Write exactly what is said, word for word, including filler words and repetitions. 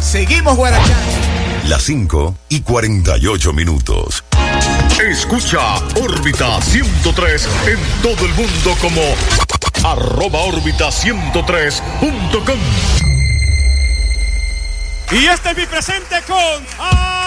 Seguimos guarachando. Las cinco y cuarenta y ocho minutos. Escucha Órbita ciento tres en todo el mundo como arroba órbita ciento tres punto com. Y este es mi presente con...